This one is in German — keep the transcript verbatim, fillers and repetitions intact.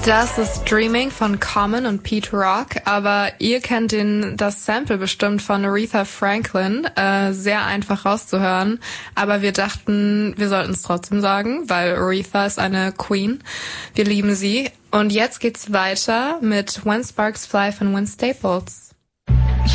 Das ist Dreaming von Common und Pete Rock, aber ihr kennt den, das Sample bestimmt von Aretha Franklin, äh, sehr einfach rauszuhören, aber wir dachten, wir sollten es trotzdem sagen, weil Aretha ist eine Queen, wir lieben sie. Und jetzt geht's weiter mit When Sparks Fly von Win Staples.